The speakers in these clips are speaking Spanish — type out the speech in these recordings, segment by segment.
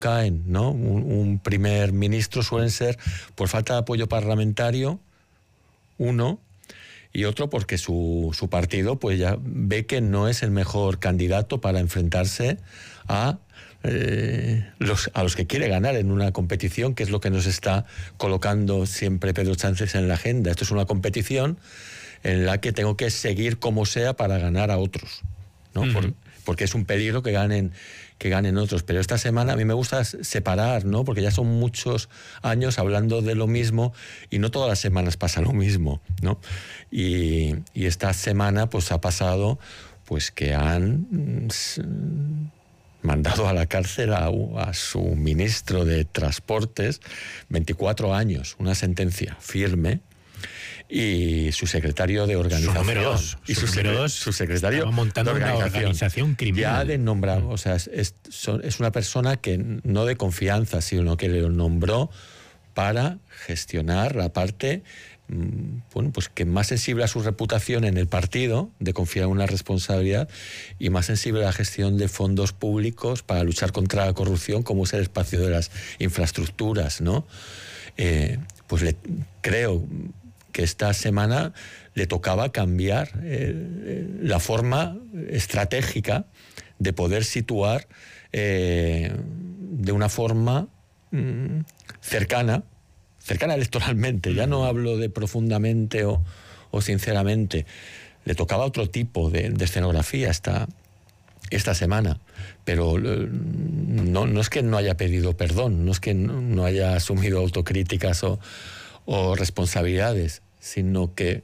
caen, ¿no? Un primer ministro suelen ser por falta de apoyo parlamentario, uno, y otro porque su partido pues ya ve que no es el mejor candidato para enfrentarse a los que quiere ganar en una competición, que es lo que nos está colocando siempre Pedro Sánchez en la agenda. Esto es una competición en la que tengo que seguir como sea para ganar a otros, ¿no? Porque es un peligro que ganen otros. Pero esta semana a mí me gusta separar, ¿no? Porque ya son muchos años hablando de lo mismo y no todas las semanas pasa lo mismo, ¿no? Y esta semana pues ha pasado pues que han mandado a la cárcel a su ministro de Transportes, 24 años, una sentencia firme, y su secretario de organización. Su secretario montando una organización criminal. Ya de nombrar, o sea, es una persona que no de confianza, sino que le nombró para gestionar la parte, bueno, pues que más sensible a su reputación en el partido, de confiar en una responsabilidad, y más sensible a la gestión de fondos públicos para luchar contra la corrupción, como es el espacio de las infraestructuras, ¿no? Pues creo que esta semana le tocaba cambiar la forma estratégica de poder situar de una forma cercana electoralmente. Ya no hablo de profundamente o sinceramente. Le tocaba otro tipo de escenografía esta semana, pero no es que no haya pedido perdón, no es que no haya asumido autocríticas o responsabilidades, sino que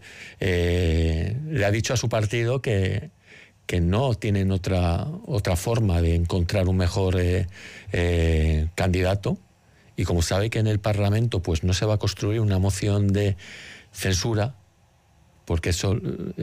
le ha dicho a su partido que no tienen otra forma de encontrar un mejor candidato, y como sabe que en el Parlamento pues no se va a construir una moción de censura, porque eso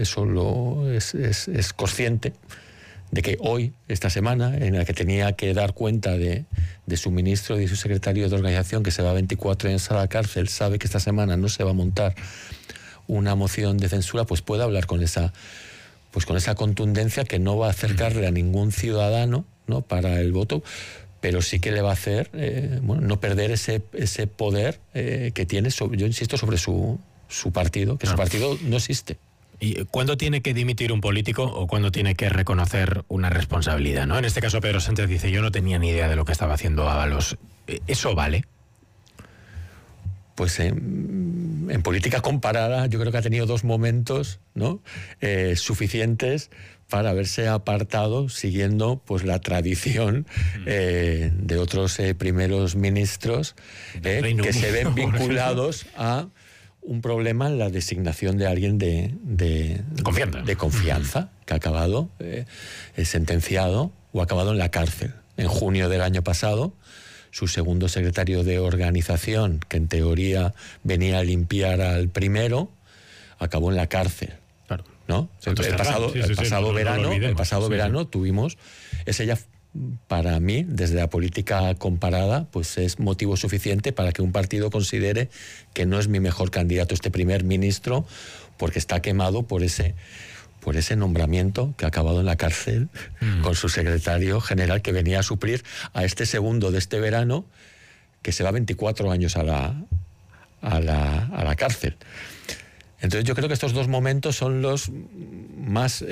es consciente de que hoy, esta semana, en la que tenía que dar cuenta de su ministro y de su secretario de organización, que se va 24 años a la cárcel, sabe que esta semana no se va a montar una moción de censura, pues puede hablar con esa contundencia que no va a acercarle a ningún ciudadano, ¿no?, para el voto, pero sí que le va a hacer no perder ese poder que tiene, yo insisto, sobre su partido, que su partido no existe. ¿Y cuándo tiene que dimitir un político o cuándo tiene que reconocer una responsabilidad, ¿no? En este caso Pedro Sánchez dice: yo no tenía ni idea de lo que estaba haciendo Ábalos. ¿Eso vale? Pues en política comparada yo creo que ha tenido 2 momentos, ¿no?, suficientes para haberse apartado, siguiendo pues la tradición de otros primeros ministros que se ven vinculados a un problema en la designación de alguien de confianza, que ha acabado sentenciado o ha acabado en la cárcel. En junio del año pasado, su segundo secretario de organización, que en teoría venía a limpiar al primero, acabó en la cárcel. Claro. ¿No? El pasado verano tuvimos ese ya. Para mí, desde la política comparada, pues es motivo suficiente para que un partido considere que no es mi mejor candidato este primer ministro, porque está quemado por ese nombramiento que ha acabado en la cárcel con su secretario general, que venía a suplir a este segundo de este verano, que se va 24 años a la cárcel. Entonces yo creo que estos 2 momentos son los más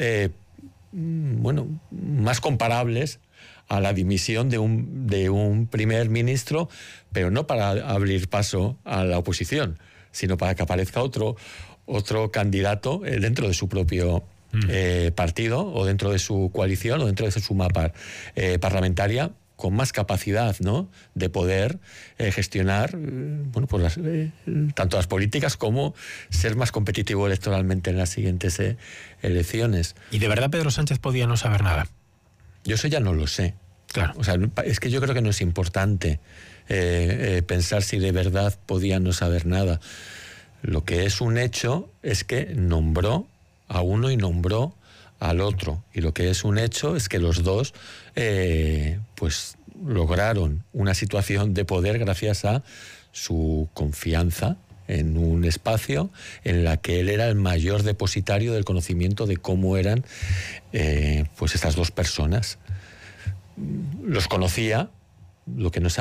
más comparables a la dimisión de un primer ministro, pero no para abrir paso a la oposición, sino para que aparezca otro candidato dentro de su propio partido, o dentro de su coalición, o dentro de su mapa parlamentaria, con más capacidad, ¿no?, de poder gestionar pues tanto las políticas como ser más competitivo electoralmente en las siguientes elecciones. ¿Y de verdad Pedro Sánchez podía no saber nada? Yo eso ya no lo sé. Claro. O sea, es que yo creo que no es importante pensar si de verdad podía no saber nada. Lo que es un hecho es que nombró a uno y nombró al otro. Y lo que es un hecho es que los dos pues lograron una situación de poder gracias a su confianza en un espacio en la que él era el mayor depositario del conocimiento de cómo eran pues estas dos personas. Los conocía lo que no se